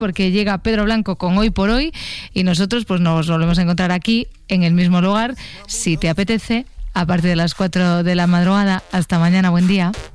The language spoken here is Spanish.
porque llega Pedro Blanco con Hoy por Hoy y nosotros pues nos volvemos a encontrar aquí en el mismo lugar, si te apetece, a partir de las 4 de la madrugada. Hasta mañana, buen día.